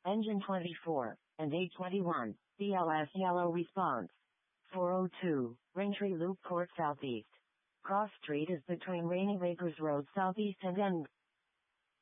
Engine 24, and 821, BLS yellow response. 402, Raintree Loop Court Southeast. Cross Street is between Rainy Acres Road Southeast and N.